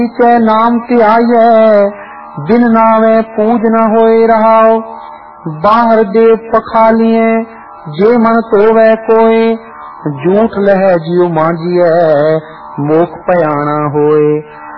कै नाम ध्याये बिन नावे पूज न होए रहाओ। बाहर देव पखालिए जे मन तोवे कोय। झूठ लह जियो मांजिए मोख पयाना होए।